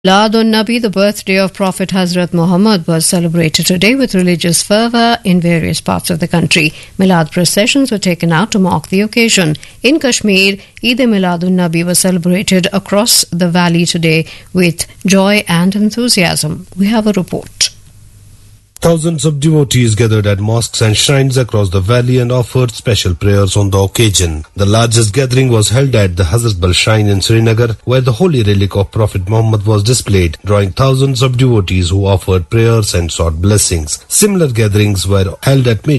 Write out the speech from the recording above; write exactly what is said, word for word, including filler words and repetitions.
Milad-un-Nabi, the birthday of Prophet Hazrat Muhammad, was celebrated today with religious fervour in various parts of the country. Milad processions were taken out to mark the occasion. In Kashmir, Eid-e-Milad-un-Nabi was celebrated across the valley today with joy and enthusiasm. We have a report. Thousands of devotees gathered at mosques and shrines across the valley and offered special prayers on the occasion. The largest gathering was held at the Hazratbal Shrine in Srinagar, where the holy relic of Prophet Muhammad was displayed, drawing thousands of devotees who offered prayers and sought blessings. Similar gatherings were held at major